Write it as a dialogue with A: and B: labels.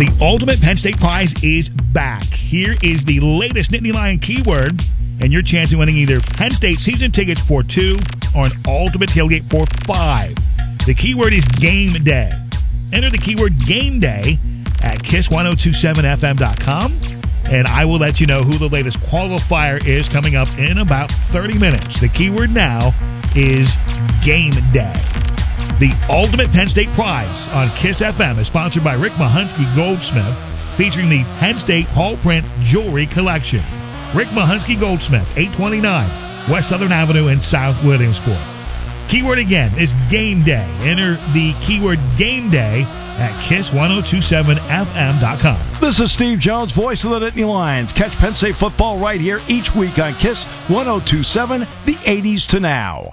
A: The ultimate Penn State prize is back. Here is the latest Nittany Lion keyword, and your chance of winning either Penn State season tickets for 2 or an ultimate tailgate for 5. The keyword is game day. Enter the keyword game day at kiss1027fm.com, and I will let you know who the latest qualifier is coming up in about 30 minutes. The keyword now is game day. The ultimate Penn State prize on Kiss FM is sponsored by Rick Mahunsky Goldsmith, featuring the Penn State Hall Print Jewelry Collection. Rick Mahunsky Goldsmith, 829 West Southern Avenue in South Williamsport. Keyword again is game day. Enter the keyword game day at kiss1027fm.com.
B: This is Steve Jones, voice of the Nittany Lions. Catch Penn State football right here each week on Kiss 1027, the 80s to now.